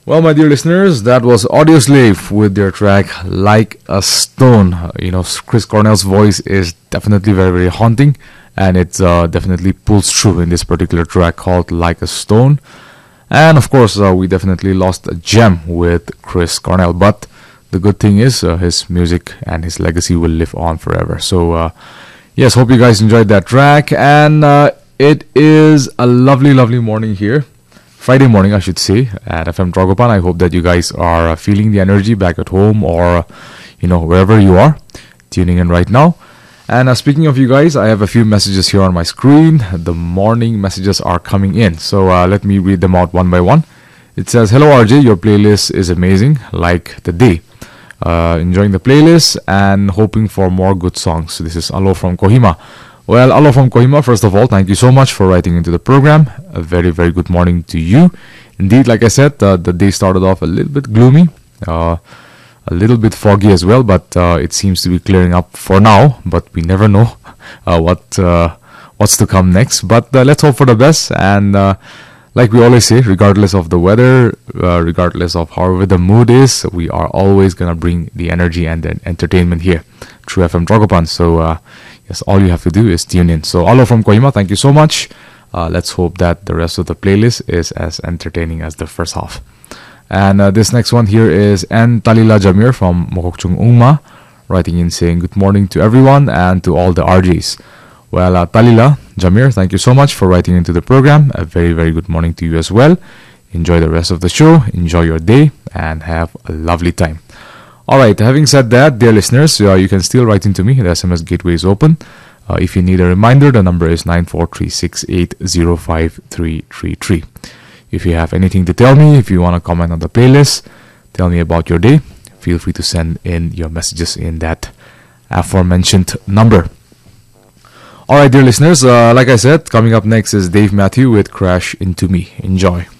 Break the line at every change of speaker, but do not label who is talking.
Well, my dear listeners, that was Audioslave with their track Like a Stone. Chris Cornell's voice is definitely very, very haunting, and it definitely pulls through in this particular track called Like a Stone. And of course, we definitely lost a gem with Chris Cornell, but the good thing is his music and his legacy will live on forever. So, yes, hope you guys enjoyed that track, and it is a lovely, lovely morning here. Friday morning, I should say, at FM Dragopan. I hope that you guys are feeling the energy back at home or, wherever you are tuning in right now. And speaking of you guys, I have a few messages here on my screen. The morning messages are coming in. So let me read them out one by one. It says, "Hello RJ, your playlist is amazing, like the day. Enjoying the playlist and hoping for more good songs." This is Alo from Kohima. Well, Alo from Kohima, first of all, thank you so much for writing into the program. A very, very good morning to you. Indeed, like I said, the day started off a little bit gloomy, a little bit foggy as well, but it seems to be clearing up for now. But we never know what's to come next. But let's hope for the best. And like we always say, regardless of the weather, regardless of however the mood is, we are always going to bring the energy and the entertainment here through FM Dragopan. So, yes, all you have to do is tune in. So, Alo from Kohima, thank you so much. Let's hope that the rest of the playlist is as entertaining as the first half. And this next one here is N. Talila Jamir from Mokokchung Ungma, writing in saying, "Good morning to everyone and to all the RJs." Well, Talila Jamir, thank you so much for writing into the program. A very, very good morning to you as well. Enjoy the rest of the show, enjoy your day, and have a lovely time. Alright, having said that, dear listeners, you can still write into me. The SMS gateway is open. If you need a reminder, the number is 9436805333. If you have anything to tell me, if you want to comment on the playlist, tell me about your day, feel free to send in your messages in that aforementioned number. Alright, dear listeners, like I said, coming up next is Dave Matthew with Crash Into Me. Enjoy.